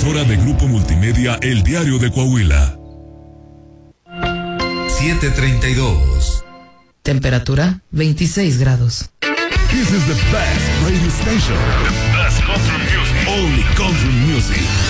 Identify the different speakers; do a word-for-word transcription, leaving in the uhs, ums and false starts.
Speaker 1: emisora de Grupo Multimedia El Diario de Coahuila.
Speaker 2: siete treinta y dos.
Speaker 3: Temperatura veintiséis grados.
Speaker 1: This is the best radio station. The best country music. Only country music.